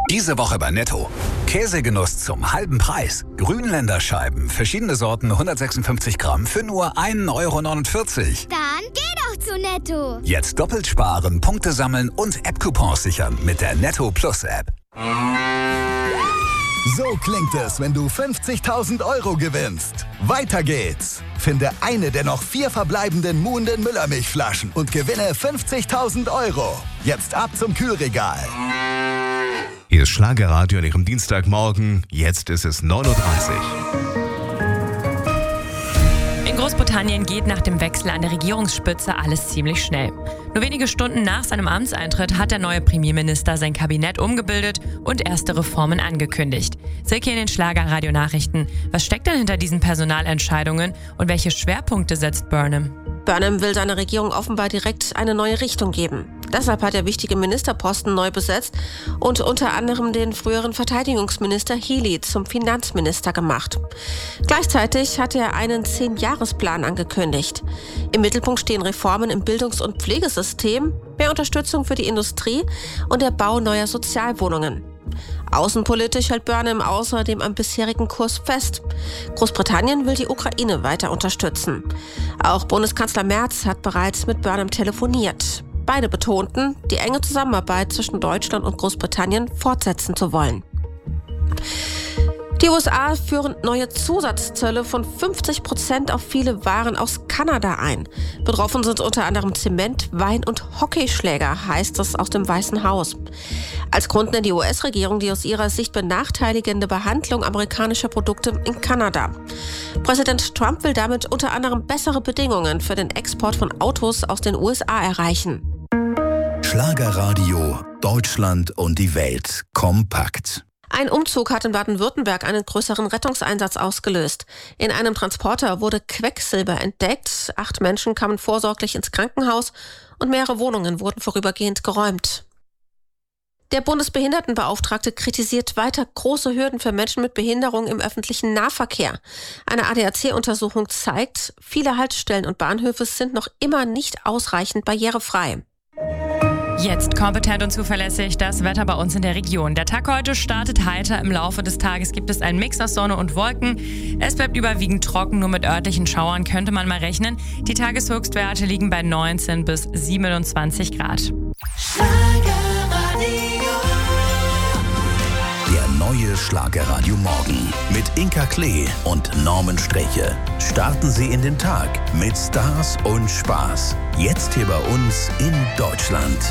Diese Woche bei Netto. Käsegenuss zum halben Preis. Grünländerscheiben, verschiedene Sorten, 156 Gramm für nur 1,49 €. Dann geh doch zu Netto. Jetzt doppelt sparen, Punkte sammeln und App-Coupons sichern mit der Netto Plus App. So klingt es, wenn du 50.000 € gewinnst. Weiter geht's. Finde eine der noch 4 verbleibenden Muhnden Müllermilchflaschen und gewinne 50.000 €. Jetzt ab zum Kühlregal. Hier ist Schlagerradio an Ihrem Dienstagmorgen. Jetzt ist es 9:30 Uhr. In Großbritannien geht nach dem Wechsel an der Regierungsspitze alles ziemlich schnell. Nur wenige Stunden nach seinem Amtseintritt hat der neue Premierminister sein Kabinett umgebildet und erste Reformen angekündigt. Silke in den Schlagerradio-Nachrichten. Was steckt denn hinter diesen Personalentscheidungen und welche Schwerpunkte setzt Burnham? Burnham will seiner Regierung offenbar direkt eine neue Richtung geben. Deshalb hat er wichtige Ministerposten neu besetzt und unter anderem den früheren Verteidigungsminister Healey zum Finanzminister gemacht. Gleichzeitig hat er einen 10-Jahresplan angekündigt. Im Mittelpunkt stehen Reformen im Bildungs- und Pflegesystem, mehr Unterstützung für die Industrie und der Bau neuer Sozialwohnungen. Außenpolitisch hält Burnham außerdem am bisherigen Kurs fest. Großbritannien will die Ukraine weiter unterstützen. Auch Bundeskanzler Merz hat bereits mit Burnham telefoniert. Beide betonten, die enge Zusammenarbeit zwischen Deutschland und Großbritannien fortsetzen zu wollen. Die USA führen neue Zusatzzölle von 50% auf viele Waren aus Kanada ein. Betroffen sind unter anderem Zement, Wein und Hockeyschläger, heißt es aus dem Weißen Haus. Als Grund nennt die US-Regierung die aus ihrer Sicht benachteiligende Behandlung amerikanischer Produkte in Kanada. Präsident Trump will damit unter anderem bessere Bedingungen für den Export von Autos aus den USA erreichen. Schlagerradio, Deutschland und die Welt kompakt. Ein Umzug hat in Baden-Württemberg einen größeren Rettungseinsatz ausgelöst. In einem Transporter wurde Quecksilber entdeckt. 8 Menschen kamen vorsorglich ins Krankenhaus und mehrere Wohnungen wurden vorübergehend geräumt. Der Bundesbehindertenbeauftragte kritisiert weiter große Hürden für Menschen mit Behinderung im öffentlichen Nahverkehr. Eine ADAC-Untersuchung zeigt, viele Haltestellen und Bahnhöfe sind noch immer nicht ausreichend barrierefrei. Jetzt kompetent und zuverlässig das Wetter bei uns in der Region. Der Tag heute startet heiter. Im Laufe des Tages gibt es einen Mix aus Sonne und Wolken. Es bleibt überwiegend trocken, nur mit örtlichen Schauern könnte man mal rechnen. Die Tageshöchstwerte liegen bei 19 bis 27 Grad. Der neue Schlagerradio Morgen mit Inka Klee und Norman Streche. Starten Sie in den Tag mit Stars und Spaß. Jetzt hier bei uns in Deutschland.